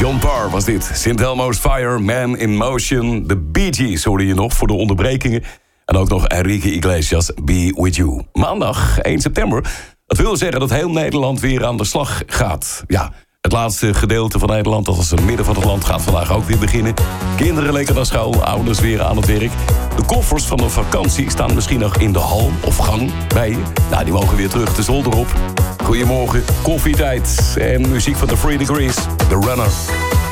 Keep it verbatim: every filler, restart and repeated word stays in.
John Parr was dit. Saint Elmo's Fire, Man in Motion. De Bee Gees hoorde je nog voor de onderbrekingen. En ook nog Enrique Iglesias, Be With You. Maandag, één september. Dat wil zeggen dat heel Nederland weer aan de slag gaat. Ja, het laatste gedeelte van Nederland, dat is het midden van het land, gaat vandaag ook weer beginnen. Kinderen lekker naar school, ouders weer aan het werk. De koffers van de vakantie staan misschien nog in de hal of gang bij je. Nou, die mogen weer terug de zolder op. Goedemorgen, koffietijd en muziek van The Three Degrees, The Runner.